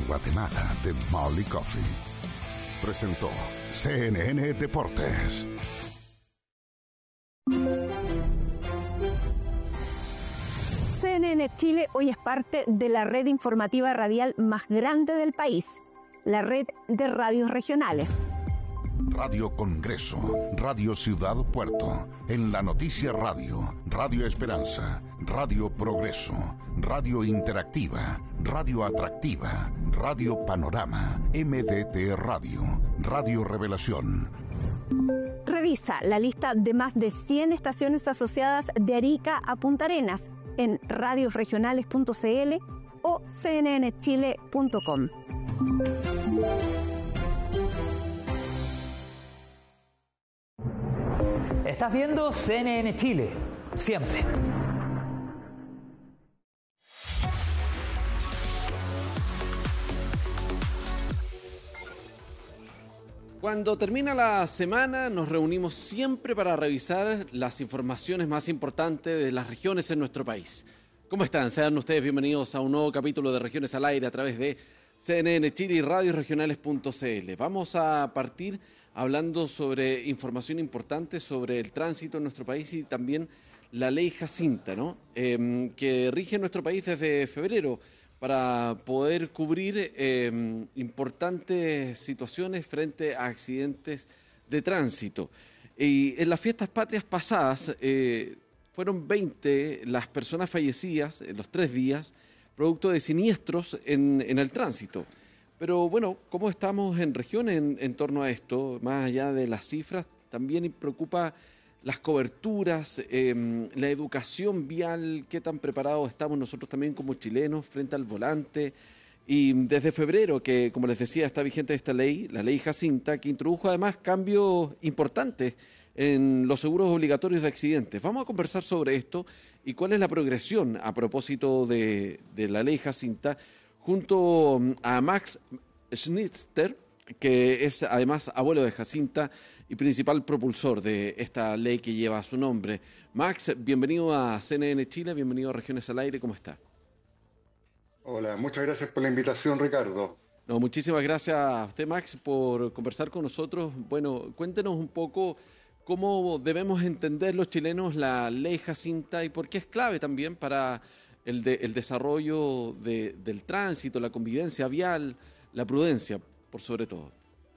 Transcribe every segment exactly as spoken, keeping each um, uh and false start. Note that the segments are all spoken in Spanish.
Guatemala de Molly Coffee. Presentó C N N Deportes. C N N Chile hoy es parte de la red informativa radial más grande del país, la red de radios regionales. Radio Congreso, Radio Ciudad Puerto, En la Noticia Radio, Radio Esperanza, Radio Progreso, Radio Interactiva, Radio Atractiva, Radio Panorama, M D T Radio, Radio Revelación. Revisa la lista de más de cien estaciones asociadas de Arica a Punta Arenas en radios regionales punto c l o c n n chile punto com. Estás viendo C N N Chile, siempre. Cuando termina la semana nos reunimos siempre para revisar las informaciones más importantes de las regiones en nuestro país. ¿Cómo están? Sean ustedes bienvenidos a un nuevo capítulo de Regiones al Aire a través de C N N Chile y radios regionales punto c l. Vamos a partir hablando sobre información importante sobre el tránsito en nuestro país y también la ley Jacinta, ¿no? Eh, que rige nuestro país desde febrero para poder cubrir eh, importantes situaciones frente a accidentes de tránsito. Y en las fiestas patrias pasadas eh, fueron veinte las personas fallecidas en los tres días producto de siniestros en, en el tránsito. Pero bueno, ¿cómo estamos en región en, en torno a esto? Más allá de las cifras, también preocupa las coberturas, eh, la educación vial, qué tan preparados estamos nosotros también como chilenos frente al volante. Y desde febrero, que como les decía, está vigente esta ley, la ley Jacinta, que introdujo además cambios importantes en los seguros obligatorios de accidentes. Vamos a conversar sobre esto y cuál es la progresión a propósito de, de la ley Jacinta, junto a Max Schnitzter, que es además abuelo de Jacinta y principal propulsor de esta ley que lleva su nombre. Max, bienvenido a C N N Chile, bienvenido a Regiones al Aire, ¿cómo está? Hola, muchas gracias por la invitación, Ricardo. No, muchísimas gracias a usted, Max, por conversar con nosotros. Bueno, cuéntenos un poco cómo debemos entender los chilenos la ley Jacinta y por qué es clave también para el, de, el desarrollo de, del tránsito, la convivencia vial, la prudencia, por sobre todo.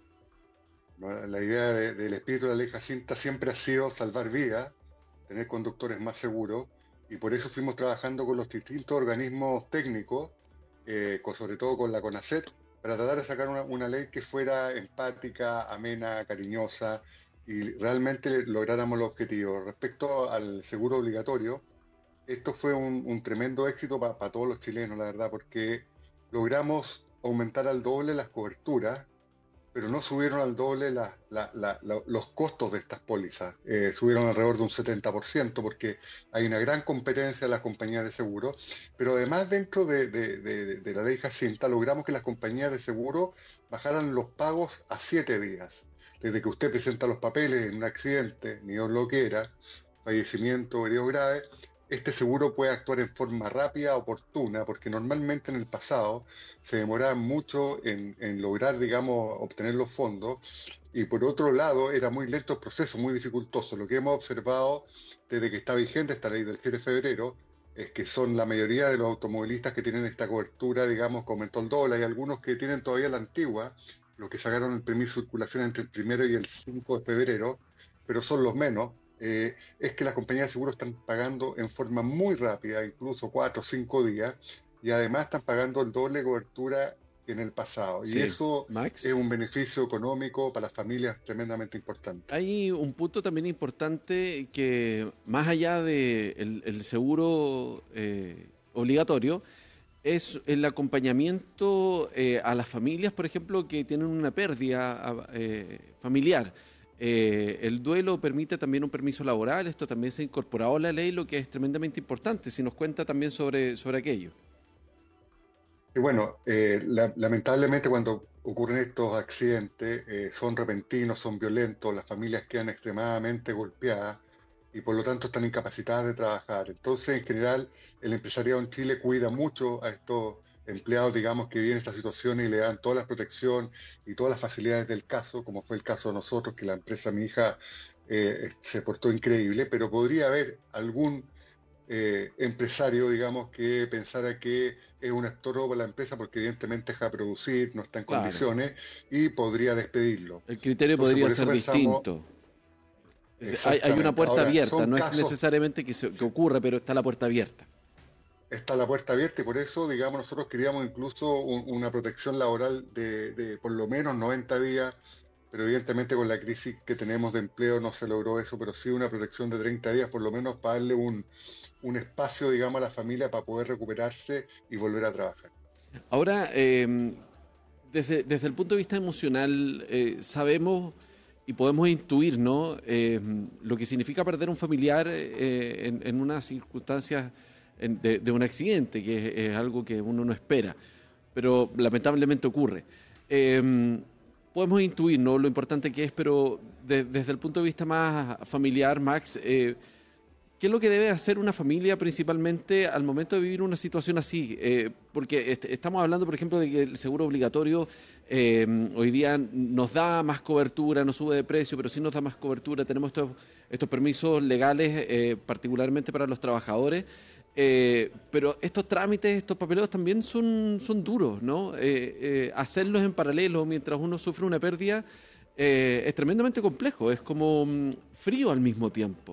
Bueno, la idea de, del espíritu de la ley Jacinta siempre ha sido salvar vidas, tener conductores más seguros, y por eso fuimos trabajando con los distintos organismos técnicos, eh, con, sobre todo con la CONACET, para tratar de sacar una, una ley que fuera empática, amena, cariñosa, y realmente lográramos los objetivos. Respecto al seguro obligatorio, esto fue un, un tremendo éxito para pa todos los chilenos, la verdad, porque logramos aumentar al doble las coberturas, pero no subieron al doble la, la, la, la, los costos de estas pólizas. Eh, subieron alrededor de un setenta por ciento, porque hay una gran competencia de las compañías de seguro, pero además dentro de, de, de, de la ley Jacinta logramos que las compañías de seguro bajaran los pagos a siete días. Desde que usted presenta los papeles en un accidente, ni Dios lo quiera, fallecimiento o herido grave, este seguro puede actuar en forma rápida, oportuna, porque normalmente en el pasado se demoraba mucho en, en lograr, digamos, obtener los fondos, y por otro lado era muy lento el proceso, muy dificultoso. Lo que hemos observado desde que está vigente esta ley del siete de febrero es que son la mayoría de los automovilistas que tienen esta cobertura, digamos, que aumentó el doble. Hay algunos que tienen todavía la antigua, los que sacaron el permiso de circulación entre el primero y el cinco de febrero, pero son los menos. Eh, es que las compañías de seguros están pagando en forma muy rápida, incluso cuatro o cinco días, y además están pagando el doble de cobertura que en el pasado. Sí. Y eso, Max, es un beneficio económico para las familias tremendamente importante. Hay un punto también importante que, más allá del de el seguro eh, obligatorio, es el acompañamiento eh, a las familias, por ejemplo, que tienen una pérdida eh, familiar. Eh, el duelo permite también un permiso laboral, esto también se ha incorporado a la ley, lo que es tremendamente importante. Si nos cuenta también sobre, sobre aquello. Y bueno, eh, la, lamentablemente cuando ocurren estos accidentes, eh, son repentinos, son violentos, las familias quedan extremadamente golpeadas, y por lo tanto están incapacitadas de trabajar. Entonces, en general, el empresariado en Chile cuida mucho a estos empleados, digamos, que viven esta situación y le dan toda la protección y todas las facilidades del caso, como fue el caso de nosotros, que la empresa, mi hija, eh, se portó increíble, pero podría haber algún eh, empresario, digamos, que pensara que es un estorbo para la empresa porque evidentemente deja de producir, no está en Claro, condiciones y podría despedirlo. el criterio Entonces, podría por eso ser pensamos, distinto. Es decir, hay, hay una exactamente. puerta Ahora, abierta, son no es casos, necesariamente que, se, que ocurra, pero está la puerta abierta. está la puerta abierta y por eso, digamos, nosotros queríamos incluso un- una protección laboral de, de por lo menos noventa días, pero evidentemente con la crisis que tenemos de empleo no se logró eso, pero sí una protección de treinta días por lo menos para darle un, un espacio, digamos, a la familia para poder recuperarse y volver a trabajar. Ahora, eh, desde, desde el punto de vista emocional, eh, sabemos y podemos intuir, ¿no? Eh, lo que significa perder un familiar eh, en, en unas circunstancias en- de, de un accidente, que es, es algo que uno no espera, pero lamentablemente ocurre. Eh, podemos intuir, ¿no? Lo importante que es, pero de- desde el punto de vista más familiar, Max, eh, ¿qué es lo que debe hacer una familia principalmente al momento de vivir una situación así? Eh, porque est- estamos hablando, por ejemplo, de que el seguro obligatorio eh, hoy día nos da más cobertura, no sube de precio, pero sí nos da más cobertura. Tenemos estos, estos permisos legales, eh, particularmente para los trabajadores. Eh, pero estos trámites, estos papeleos también son, son duros, ¿no? Eh, eh, hacerlos en paralelo mientras uno sufre una pérdida eh, es tremendamente complejo, es como mm, frío al mismo tiempo.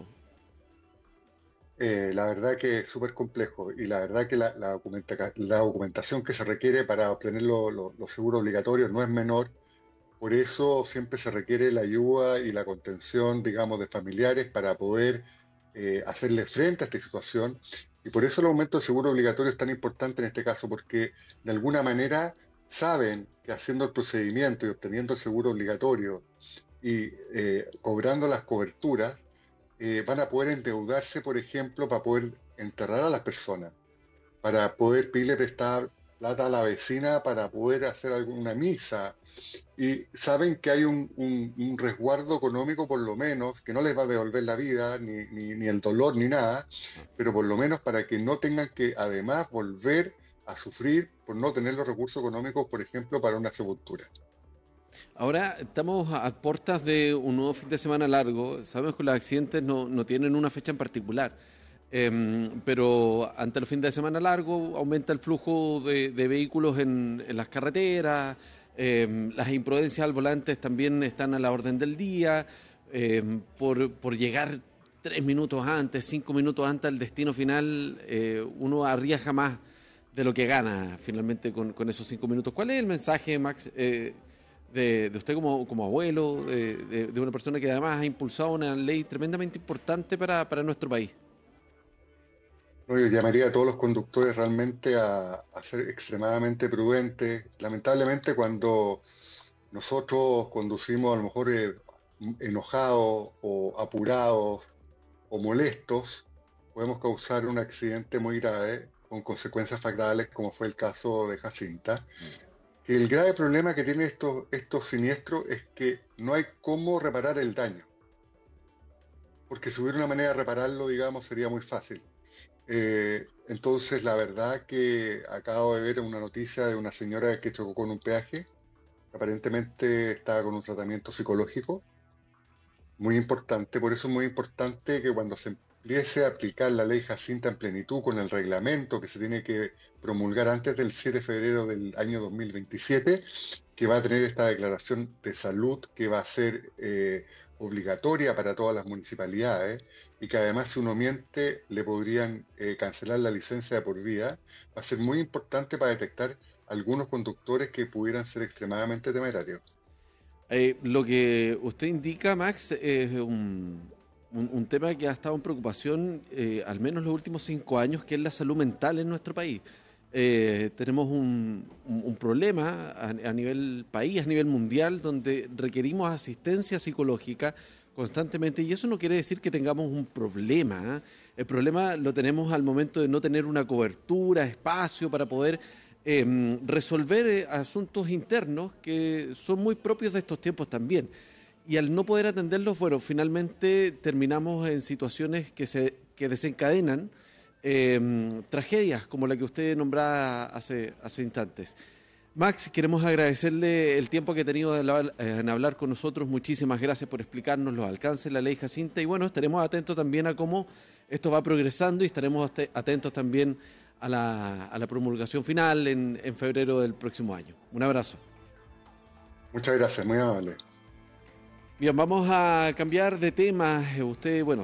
Eh, la verdad que es súper complejo y la verdad que la, la documenta- la documentación que se requiere para obtener lo- lo- los seguros obligatorios no es menor. Por eso siempre se requiere la ayuda y la contención, digamos, de familiares para poder eh, hacerle frente a esta situación. Y por eso el aumento del seguro obligatorio es tan importante en este caso, porque de alguna manera saben que haciendo el procedimiento y obteniendo el seguro obligatorio y eh, cobrando las coberturas, eh, van a poder endeudarse, por ejemplo, para poder enterrar a las personas, para poder pedirle prestar plata a la vecina para poder hacer alguna misa, y saben que hay un, un- un resguardo económico por lo menos, que no les va a devolver la vida, ni, ni- ni el dolor, ni nada, pero por lo menos para que no tengan que además volver a sufrir por no tener los recursos económicos, por ejemplo, para una sepultura. Ahora estamos a a puertas de un nuevo fin de semana largo. Sabemos que los accidentes no, no tienen una fecha en particular. Em, pero ante el fin de semana largo aumenta el flujo de, de vehículos en, en las carreteras, em, las imprudencias al volante también están a la orden del día, em, por, por llegar tres minutos antes, cinco minutos antes al destino final, eh, uno arriesga más de lo que gana finalmente con, con esos cinco minutos. ¿Cuál es el mensaje, Max, eh, de, de usted como, como abuelo, de, de- de una persona que además ha impulsado una ley tremendamente importante para, para nuestro país? No, yo llamaría a todos los conductores realmente a, a ser extremadamente prudentes. Lamentablemente, cuando nosotros conducimos a lo mejor eh, enojados o apurados o molestos, podemos causar un accidente muy grave con consecuencias fatales, como fue el caso de Jacinta. Que el grave problema que tienen estos, estos siniestros es que no hay cómo reparar el daño, porque si hubiera una manera de repararlo, digamos, sería muy fácil. Eh, entonces, la verdad que acabo de ver una noticia de una señora que chocó con un peaje, aparentemente estaba con un tratamiento psicológico muy importante. Por eso es muy importante que cuando se empiece a aplicar la ley Jacinta en plenitud con el reglamento que se tiene que promulgar antes del siete de febrero del año dos mil veintisiete, que va a tener esta declaración de salud que va a ser eh, obligatoria para todas las municipalidades y que además si uno miente le podrían eh, cancelar la licencia de por vida, va a ser muy importante para detectar algunos conductores que pudieran ser extremadamente temerarios. Eh, lo que usted indica, Max, es un, un- un tema que ha estado en preocupación eh, al menos los últimos cinco años, que es la salud mental en nuestro país. Eh, tenemos un, un- un problema a, a nivel país, a nivel mundial, donde requerimos asistencia psicológica constantemente y eso no quiere decir que tengamos un problema. ¿eh? El problema lo tenemos al momento de no tener una cobertura, espacio para poder eh, resolver eh, asuntos internos que son muy propios de estos tiempos también. y al no poder atenderlos, bueno, finalmente terminamos en situaciones que, se, que desencadenan eh, tragedias como la que usted nombraba hace, hace instantes. Max, queremos agradecerle el tiempo que ha tenido de hablar, eh, en hablar con nosotros. Muchísimas gracias por explicarnos los alcances de la ley Jacinta. Y bueno, estaremos atentos también a cómo esto va progresando y estaremos atentos también a la, a la promulgación final en, en febrero del próximo año. Un abrazo. Muchas gracias, muy amable. Bien, vamos a cambiar de tema. Usted, bueno,